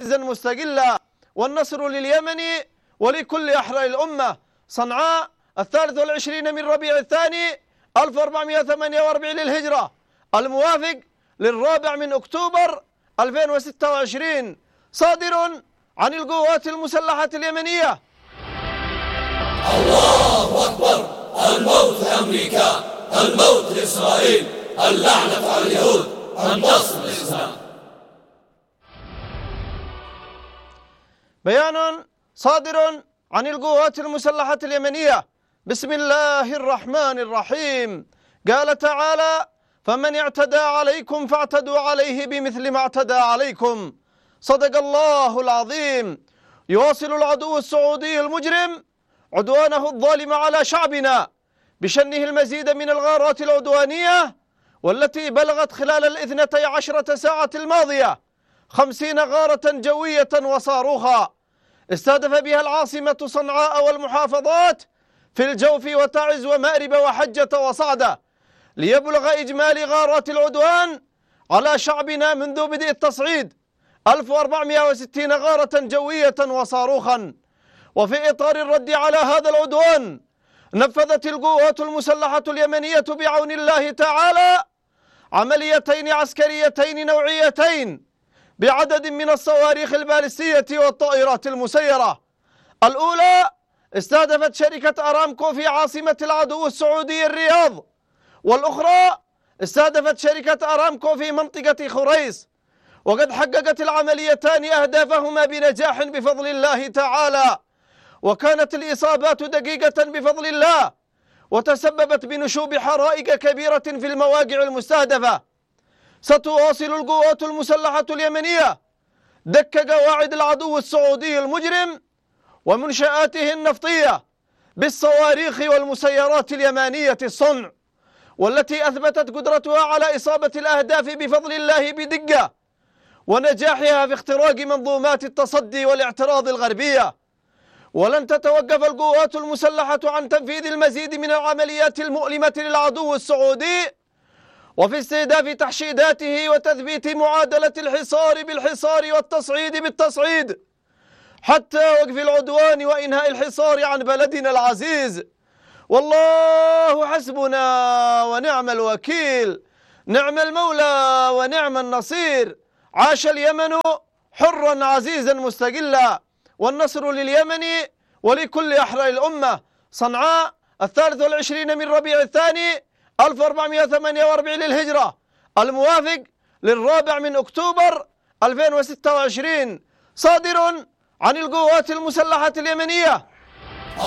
عزيزا مستقلا، والنصر لليمن ولكل أحرار الأمة. صنعاء 23 من ربيع الثاني 1448 للهجرة، الموافق للرابع من أكتوبر 2026، صادر عن القوات المسلحة اليمنية. الله أكبر. الموت لأمريكا، الموت لإسرائيل، اللعنة على اليهود، النصر للإسلام. بيان صادر عن القوات المسلحة اليمنية. بسم الله الرحمن الرحيم. قال تعالى: فمن اعتدى عليكم فاعتدوا عليه بمثل ما اعتدى عليكم. صدق الله العظيم. يواصل العدو السعودي المجرم عدوانه الظالم على شعبنا بشنه المزيد من الغارات العدوانية، والتي بلغت خلال 12 ساعة الماضية 50 غارة جوية وصاروخا استهدف بها العاصمة صنعاء والمحافظات في الجوف وتعز ومأرب وحجة وصعدة، ليبلغ إجمالي غارات العدوان على شعبنا منذ بدء التصعيد 1460 غارة جوية وصاروخا. وفي إطار الرد على هذا العدوان، نفذت القوات المسلحة اليمنية بعون الله تعالى عمليتين عسكريتين نوعيتين بعدد من الصواريخ البالستية والطائرات المسيرة. الأولى استهدفت شركة أرامكو في عاصمة العدو السعودي الرياض، والأخرى استهدفت شركة أرامكو في منطقة خريص. وقد حققت العمليتان أهدافهما بنجاح بفضل الله تعالى، وكانت الإصابات دقيقة بفضل الله، وتسببت بنشوب حرائق كبيرة في المواقع المستهدفة. ستواصل القوات المسلحة اليمنية دك قواعد العدو السعودي المجرم ومنشآته النفطية بالصواريخ والمسيرات اليمانية الصنع، والتي أثبتت قدرتها على إصابة الأهداف بفضل الله بدقة، ونجاحها في اختراق منظومات التصدي والاعتراض الغربية. ولن تتوقف القوات المسلحة عن تنفيذ المزيد من العمليات المؤلمة للعدو السعودي، وفي استهداف تحشيداته وتثبيت معادلة الحصار بالحصار والتصعيد بالتصعيد، حتى وقف العدوان وإنهاء الحصار عن بلدنا العزيز. والله حسبنا ونعم الوكيل، نعم المولى ونعم النصير. عاش اليمن حرا عزيزا مستقلا، والنصر لليمن ولكل أحرار الأمة. صنعاء 23 من ربيع الثاني 1448 للهجرة، الموافق للرابع من أكتوبر 2026، صادر عن القوات المسلحة اليمنية.